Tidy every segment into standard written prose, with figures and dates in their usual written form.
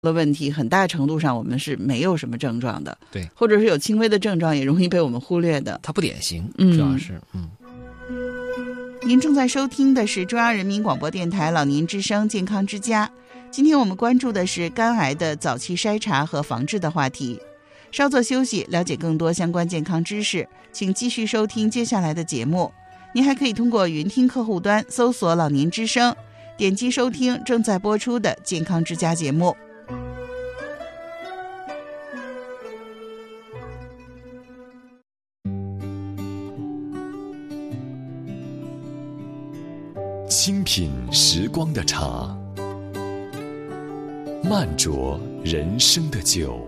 的问题，很大程度上我们是没有什么症状的， 对， 或者是有轻微的症状也容易被我们忽略的。 它不典型，主要是您正在收听的是中央人民广播电台老年之声健康之家。今天我们关注的是肝癌的早期筛查和防治的话题。稍作休息，了解更多相关健康知识，请继续收听接下来的节目。您还可以通过云听客户端搜索老年之声，点击收听正在播出的健康之家节目。 清品时光的茶，慢酌人生的酒，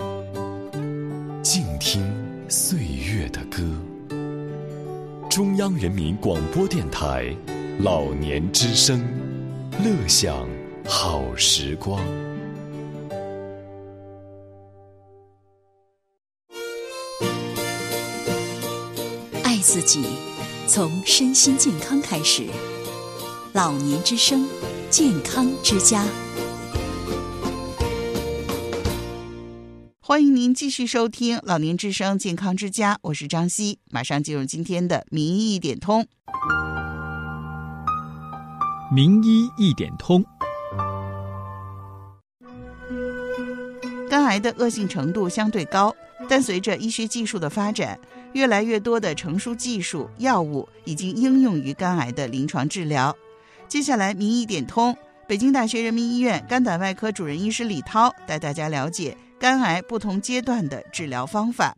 静听岁月的歌。中央人民广播电台老年之声，乐享好时光。 爱自己，从身心健康开始。老年之声，健康之家。 欢迎您继续收听老年之声健康之家，我是张希。马上进入今天的名医一点通。 名医一点通。 肝癌的恶性程度相对高，但随着医学技术的发展，越来越多的成熟技术、药物已经应用于肝癌的临床治疗。接下来名医点通，北京大学人民医院肝胆外科主任医师李涛带大家了解肝癌不同阶段的治疗方法。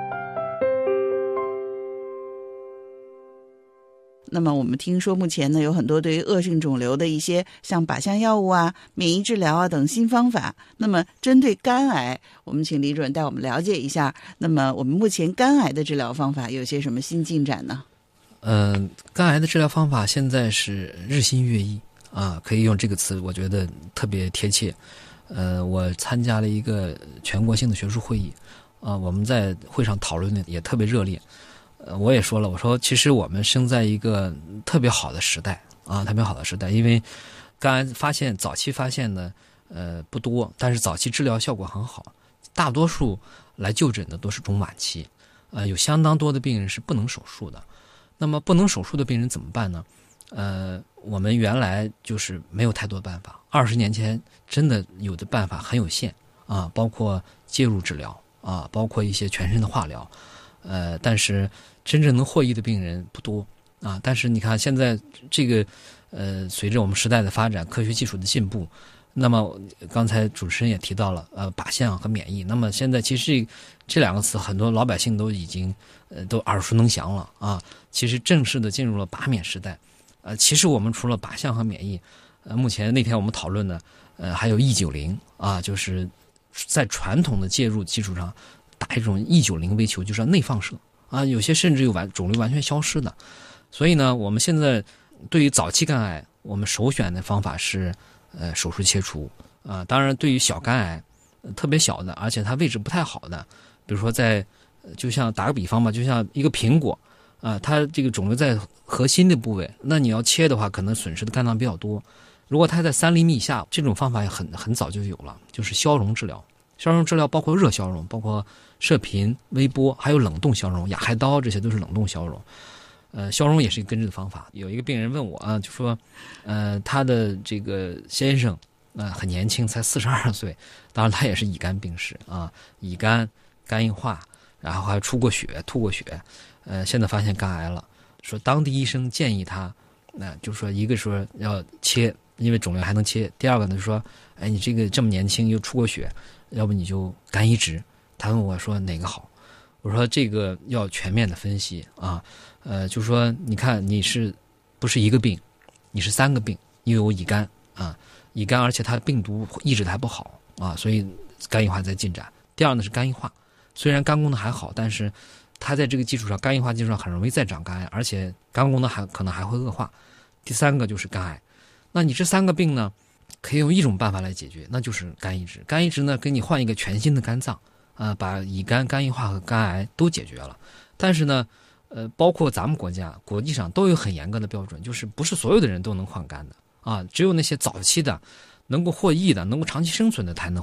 那么我们听说目前呢有很多对于恶性肿瘤的一些像靶向药物啊、免疫治疗啊等新方法。那么针对肝癌，我们请李主任带我们了解一下，那么我们目前肝癌的治疗方法有些什么新进展呢？ 肝癌的治疗方法现在是日新月异啊，可以用这个词，我觉得特别贴切。我参加了一个全国性的学术会议啊，我们在会上讨论的也特别热烈。我也说了，我说其实我们生在一个特别好的时代啊，特别好的时代，因为肝癌早期发现的不多，但是早期治疗效果很好，大多数来就诊的都是中晚期，有相当多的病人是不能手术的。那么不能手术的病人怎么办呢？我们原来就是没有太多办法，20年前真的有的办法很有限啊，包括介入治疗啊，包括一些全身的化疗，但是真正能获益的病人不多啊。但是你看现在这个随着我们时代的发展，科学技术的进步，那么刚才主持人也提到了靶向和免疫，那么现在其实这两个词很多老百姓都已经都耳熟能详了啊。其实正式的进入了靶免时代。其实我们除了靶向和免疫，目前那天我们讨论的还有E90啊，就是在传统的介入基础上打一种E90微球，就是内放射啊，有些甚至有肿瘤完全消失的。所以呢，我们现在对于早期肝癌，我们首选的方法是手术切除啊。当然，对于小肝癌，特别小的，而且它位置不太好的，比如说就像打个比方吧，就像一个苹果啊，它这个肿瘤在核心的部位，那你要切的话，可能损失的肝脏比较多。如果它在3厘米以下，这种方法也很早就有了，就是消融治疗。消融治疗包括热消融，包括射频、微波，还有冷冻消融，氩氦刀这些都是冷冻消融。消融也是一个根治的方法。有一个病人问我啊，就说，他的这个先生很年轻，才42岁，当然他也是乙肝病史啊，乙肝、肝硬化，然后还出过血、吐过血，现在发现肝癌了。说当地医生建议他，就说一个说要切，因为肿瘤还能切；第二个呢就说，你这个这么年轻又出过血，要不你就肝移植。他问我说哪个好？我说这个要全面的分析啊，就说你看你是不是一个病，你是3个病，又有乙肝啊，乙肝而且它病毒抑制的还不好啊，所以肝硬化在进展。第二呢是肝硬化，虽然肝功能还好，但是它在这个基础上，肝硬化基础上很容易再长肝癌，而且肝功能可能还会恶化。第3个就是肝癌。那你这3个病呢，可以用一种办法来解决，那就是肝移植。肝移植呢，给你换一个全新的肝脏，把乙肝、肝硬化和肝癌都解决了。但是呢，包括咱们国家、国际上都有很严格的标准，就是不是所有的人都能换肝的啊，只有那些早期的、能够获益的、能够长期生存的才能